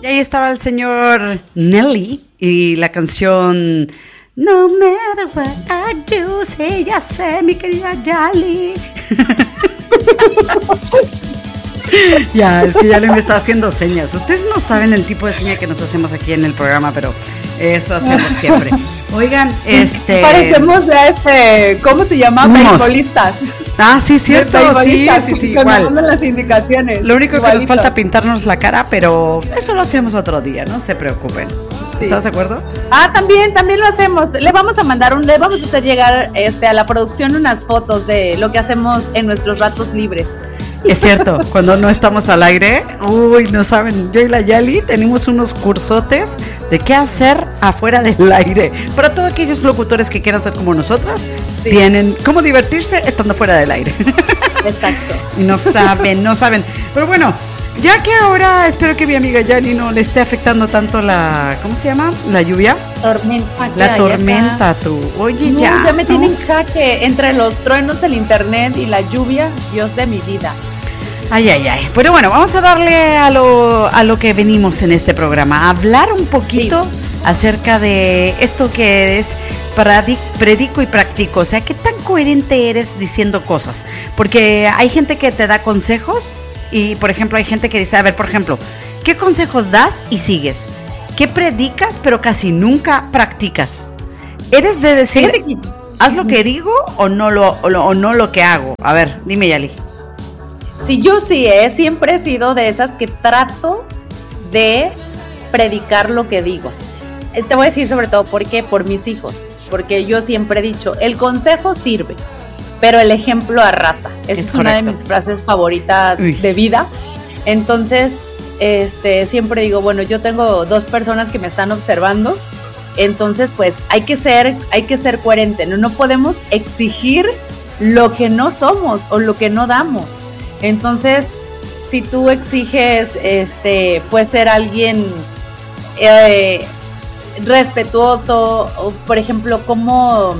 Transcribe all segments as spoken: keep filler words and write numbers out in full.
Y ahí estaba el señor Nelly y la canción No matter what I do, sí, ya sé, mi querida Yali. Ya, es que Yali me está haciendo señas. Ustedes no saben el tipo de seña que nos hacemos aquí en el programa, pero eso hacemos siempre. Oigan, este... Parecemos de este, ¿cómo se llama? Beisbolistas. Ah, sí, cierto, sí, sí, sí, igual. Las indicaciones. Lo único igualitos. Que nos falta pintarnos la cara, pero eso lo hacemos otro día, no se preocupen. Sí. ¿Estás de acuerdo? Ah, también, también lo hacemos. Le vamos a mandar un, le vamos a hacer llegar este, a la producción unas fotos de lo que hacemos en nuestros ratos libres. Es cierto, cuando no estamos al aire, uy, no saben, yo y la Yali tenemos unos cursotes de qué hacer afuera del aire. Para todos aquellos locutores que quieran ser como nosotros, sí. Tienen cómo divertirse estando fuera del aire. Exacto. Y no saben, no saben. Pero bueno, ya que ahora espero que mi amiga Yali no le esté afectando tanto la, ¿cómo se llama? La lluvia. Tormenta. La tormenta, acá. Tú. Oye, no, ya. Ya me ¿no? tienen jaque entre los truenos, el internet y la lluvia, Dios de mi vida. Ay, ay, ay. Pero bueno, vamos a darle a lo, a lo que venimos en este programa. A hablar un poquito sí. acerca de esto que es predic, predico y practico. O sea, ¿qué tan coherente eres diciendo cosas? Porque hay gente que te da consejos y, por ejemplo, hay gente que dice, a ver, por ejemplo, ¿qué consejos das y sigues? ¿Qué predicas pero casi nunca practicas? ¿Eres de decir, haz lo que digo o no lo, o, lo, o no lo que hago? A ver, dime, Yali. Sí, yo sí, ¿eh? Siempre he sido de esas que trato de predicar lo que digo. Te voy a decir sobre todo por qué, por mis hijos, porque yo siempre he dicho, el consejo sirve, pero el ejemplo arrasa. Esa es, es una de mis frases favoritas Uy. de vida. Entonces, este, siempre digo, bueno, yo tengo dos personas que me están observando, entonces pues hay que ser, hay que ser coherente, ¿no? No podemos exigir lo que no somos o lo que no damos. Entonces, si tú exiges, este, pues ser alguien eh, respetuoso, o por ejemplo, cómo,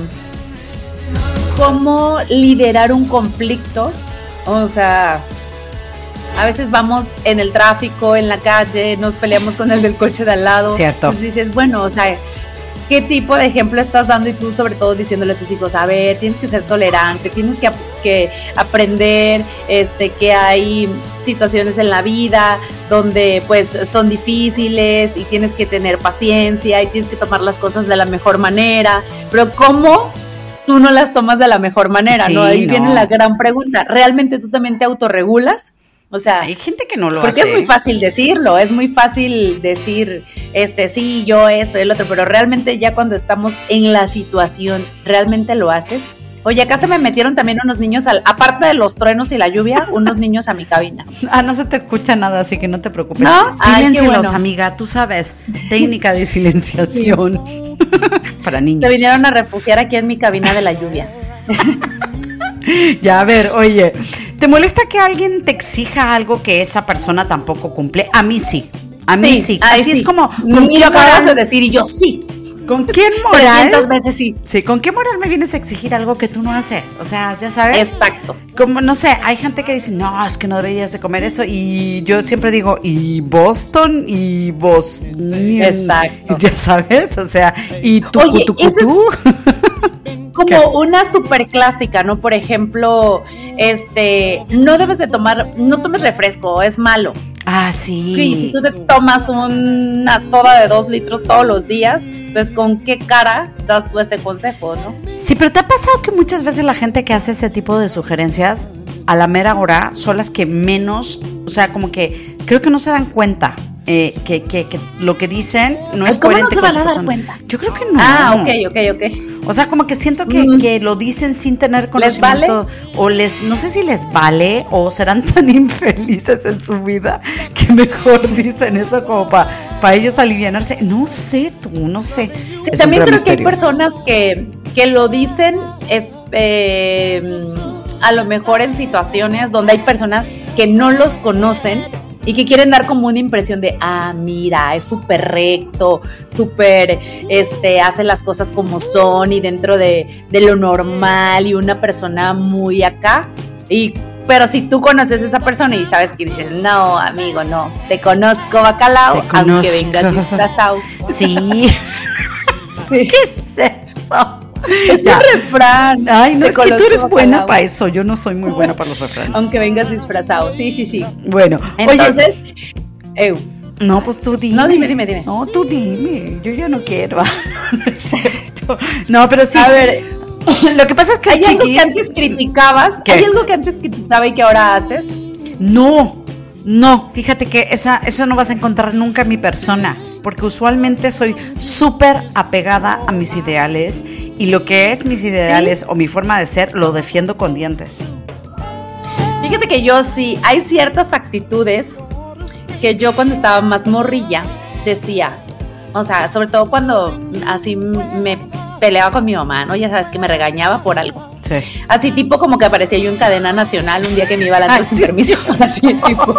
cómo liderar un conflicto, o sea, a veces vamos en el tráfico, en la calle, nos peleamos con el del coche de al lado. Cierto. Entonces dices, bueno, o sea, ¿qué tipo de ejemplo estás dando? Y tú sobre todo diciéndole a tus hijos, a ver, tienes que ser tolerante, tienes que, que aprender este, que hay situaciones en la vida donde pues son difíciles y tienes que tener paciencia y tienes que tomar las cosas de la mejor manera, pero ¿cómo tú no las tomas de la mejor manera? Sí, ¿no? Ahí no. viene la gran pregunta, ¿realmente tú también te autorregulas? O sea, hay gente que no lo porque hace. Porque es muy fácil decirlo, es muy fácil decir, este, sí, yo esto, el otro, pero realmente ya cuando estamos en la situación, ¿realmente lo haces? Oye, acá se me metieron también unos niños, al, aparte de los truenos y la lluvia, unos niños a mi cabina. Ah, no se te escucha nada, así que no te preocupes. ¿No? Siléncialos, bueno. amiga, tú sabes, técnica de silenciación para niños. Se vinieron a refugiar aquí en mi cabina de la lluvia. Ya, a ver, oye, ¿te molesta que alguien te exija algo que esa persona tampoco cumple? A mí sí, a mí sí. sí. Así sí. Es como... ¿con qué moral de decir y yo sí? ¿Con qué moral? trescientas veces sí. Sí, ¿con qué moral me vienes a exigir algo que tú no haces? O sea, ya sabes. Exacto. Como, no sé, hay gente que dice, no, es que no deberías de comer eso. Y yo siempre digo, ¿y Boston? ¿Y Boston? Exacto. Ya sabes, o sea, ¿y tu cutucutú? Como ¿Qué? Una súper clásica, ¿no? Por ejemplo, este, no debes de tomar, no tomes refresco, es malo. Ah, sí. Y si tú te tomas una soda de dos litros todos los días, pues ¿con qué cara das tú ese consejo, no? Sí, pero ¿te ha pasado que muchas veces la gente que hace ese tipo de sugerencias a la mera hora son las que menos, o sea, como que creo que no se dan cuenta? Eh, que, que, que lo que dicen no es coherente no con su persona. Cuenta? Yo creo que no. Ah, ok, ok, ok. O sea, como que siento que, mm. que lo dicen sin tener conocimiento. ¿Les vale? O les, no sé si les vale o serán tan infelices en su vida que mejor dicen eso como para pa ellos alivianarse. No sé tú, no sé. Sí, es también creo misterio. Que hay personas que, que lo dicen es, eh, a lo mejor en situaciones donde hay personas que no los conocen y que quieren dar como una impresión de, ah, mira, es súper recto, súper, este, hace las cosas como son y dentro de, de lo normal y una persona muy acá. Y Pero si tú conoces a esa persona y sabes que dices, no, amigo, no, te conozco, bacalao, te conozco. Aunque vengas disfrazado. Sí. Sí. ¿Qué es eso? Es ya. Un refrán. Ay, no, es que tú eres buena para eso. Yo no soy muy buena para los refranes. Aunque vengas disfrazado. Sí, sí, sí. Bueno, entonces, oye, no, pues tú dime. No, dime, dime, dime. No, tú dime. Yo ya no quiero. No es cierto. No, pero sí. A ver, lo que pasa es que ¿hay chiquis, algo que antes criticabas? ¿qué? ¿Hay algo que antes criticaba y que ahora haces? No, no. Fíjate que esa, eso no vas a encontrar nunca en mi persona. Porque usualmente soy súper apegada a mis ideales y lo que es mis ideales ¿sí? o mi forma de ser lo defiendo con dientes. Fíjate que yo sí, hay ciertas actitudes que yo cuando estaba más morrilla decía, o sea, sobre todo cuando así me peleaba con mi mamá, ¿no? Ya sabes que me regañaba por algo. Sí. Así tipo como que aparecía yo en cadena nacional un día que me iba a la sin sí, permiso. Sí. Así tipo.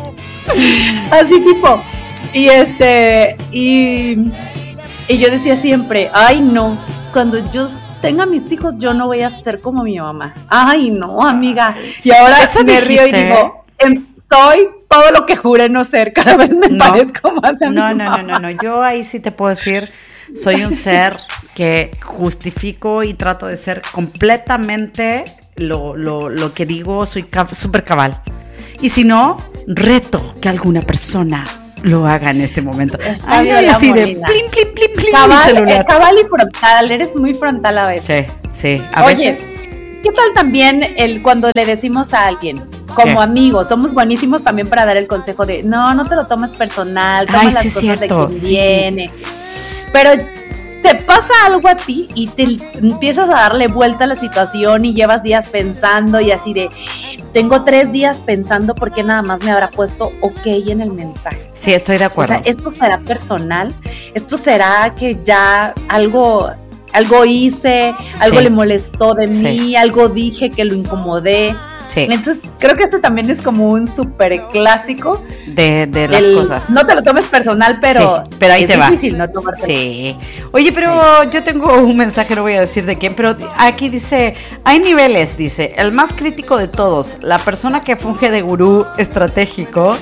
Así tipo. Y este, y, y yo decía siempre, ay no, cuando yo tenga mis hijos yo no voy a ser como mi mamá. Ay no, amiga. Y ahora ¿eso me dijiste? río y digo, soy todo lo que juré no ser, cada vez me no, parezco más a mi no, mamá. No, no, no, no, yo ahí sí te puedo decir, soy un ser que justifico y trato de ser completamente lo, lo, lo que digo, soy súper cabal. Y si no, reto que alguna persona lo haga en este momento. Ay, no, y así de plim, plim, plim, plim, cabal, celular. Eh, cabal y frontal, eres muy frontal a veces. Sí, sí, a Oye, veces. ¿qué tal también el cuando le decimos a alguien, como ¿qué? Amigos, somos buenísimos también para dar el consejo de, no, no te lo tomes personal, toma Ay, las sí, cosas cierto, de quien sí. viene. Pero te pasa algo a ti y te empiezas a darle vuelta a la situación y llevas días pensando y así de, tengo tres días pensando por qué nada más me habrá puesto ok en el mensaje. Sí, estoy de acuerdo. O sea, ¿esto será personal? ¿Esto será que ya algo, algo hice, algo sí. le molestó de mí, sí. algo dije que lo incomodé? Sí. Entonces, creo que eso también es como un súper clásico. De, de las el, cosas. No te lo tomes personal, pero, sí, pero ahí es te difícil va. no tomártelo. Sí. Oye, pero sí. yo tengo un mensaje, no voy a decir de quién, pero aquí dice, hay niveles, dice, el más crítico de todos, la persona que funge de gurú estratégico,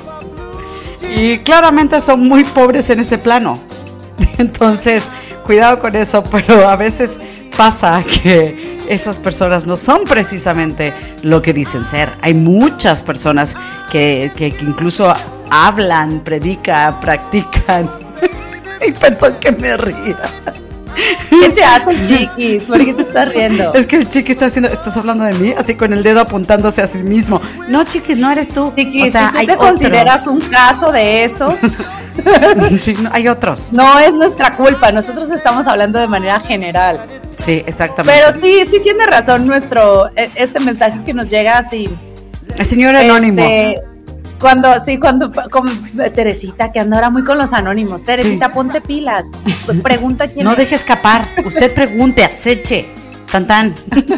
y claramente son muy pobres en ese plano. Entonces, cuidado con eso, pero a veces pasa que esas personas no son precisamente lo que dicen ser. Hay muchas personas que, que, que incluso hablan, predican, practican. Y perdón que me ría. ¿Qué te hace, Chiquis? ¿Por qué te estás riendo? Es que el Chiquis está haciendo, ¿estás hablando de mí? Así con el dedo apuntándose a sí mismo. No, Chiquis, no eres tú. Chiquis, o sea, si tú hay te otros. consideras un caso de eso. Sí, no, hay otros. No es nuestra culpa, nosotros estamos hablando de manera general. Sí, exactamente. Pero sí, sí tiene razón nuestro, este mensaje que nos llega así. El señor anónimo. Este, cuando, sí, cuando, como Teresita, que anda ahora muy con los anónimos. Teresita, sí. ponte pilas. Pregunta quién No es. deje escapar. Usted pregunte, aceche. Tan tan.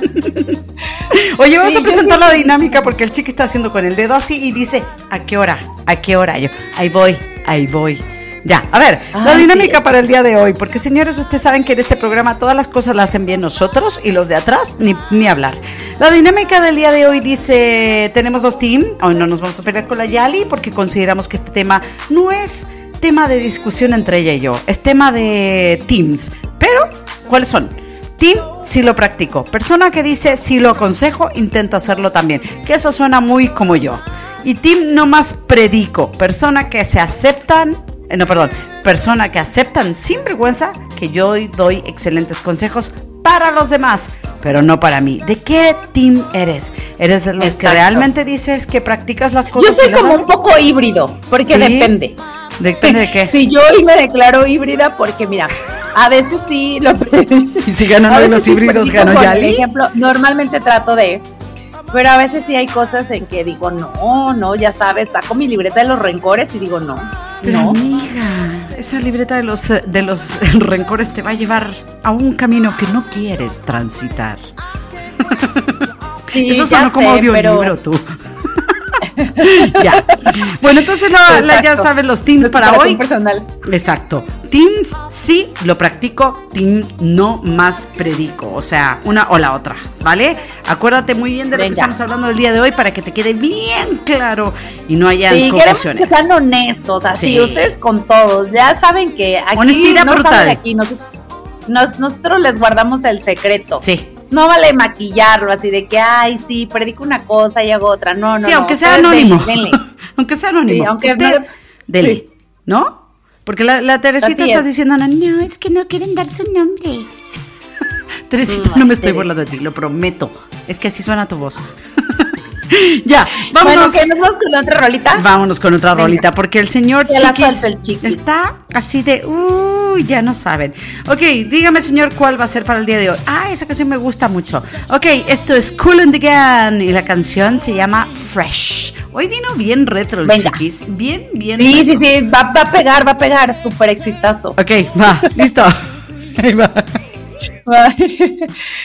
Oye, vamos sí, a presentar la dinámica porque el chico está haciendo con el dedo así y dice, ¿a qué hora? ¿A qué hora? Yo, ahí voy, ahí voy. Ya, a ver, Ay, la dinámica sí, para el día de hoy, porque señores, ustedes saben que en este programa todas las cosas las hacen bien nosotros y los de atrás ni, ni hablar. La dinámica del día de hoy dice, tenemos dos teams, hoy no nos vamos a pelear con la Yali porque consideramos que este tema no es tema de discusión entre ella y yo, es tema de teams, pero ¿cuáles son? Team, sí lo practico, persona que dice, sí lo aconsejo, intento hacerlo también, que eso suena muy como yo. Y team, no más predico, persona que se aceptan, no, perdón, persona que aceptan sin vergüenza que yo doy excelentes consejos para los demás, pero no para mí. ¿De qué team eres? ¿Eres de los Exacto. que realmente dices que practicas las cosas? Yo soy como un poco híbrido, porque ¿sí? depende. ¿Depende de qué? Si yo hoy me declaro híbrida, porque mira, a veces sí lo y si ganan hoy los sí híbridos, ganó Yali. Por ejemplo, normalmente trato de... Pero a veces sí hay cosas en que digo, no, no, ya sabes, saco mi libreta de los rencores y digo, no, Pero no. amiga, esa libreta de los, de los rencores te va a llevar a un camino que no quieres transitar. Sí, eso sonó como audiolibro, pero... tú. Ya. Bueno, entonces la, la, ya saben los teams para hoy. Personal. Exacto. team sí lo practico, team no más predico. O sea, una o la otra, ¿vale? Acuérdate muy bien de lo Venga. que estamos hablando el día de hoy para que te quede bien claro y no haya sí, confusiones. Que sean honestos, así sí. ustedes con todos. Ya saben que aquí honestidad no brutal. Aquí, nos, nos, nosotros les guardamos el secreto. Sí. No vale maquillarlo así de que, ay, sí, predico una cosa y hago otra. No, no, Sí, no. aunque sea anónimo. Denle, denle. Aunque sea anónimo. Sí, aunque Usted, no, dele, sí. ¿no? Porque la, la Teresita está diciendo, no, no, es que no quieren dar su nombre. Teresita, no, no me estoy burlando de ti, lo prometo. Es que así suena tu voz. Ya, vámonos. Bueno, ¿nos vamos con otra rolita? Vámonos con otra Venga. rolita, porque el señor Chiquis, el Chiquis está así de, uy, ya no saben. Ok, dígame, señor, ¿cuál va a ser para el día de hoy? Ah, esa canción me gusta mucho. Ok, esto es Kool and the Gang y la canción se llama Fresh. Hoy vino bien retro el Venga. Chiquis, bien, bien Sí, retro. sí, sí, va, va a pegar, va a pegar, súper exitazo. Ok, va, listo. Ahí va. Bye.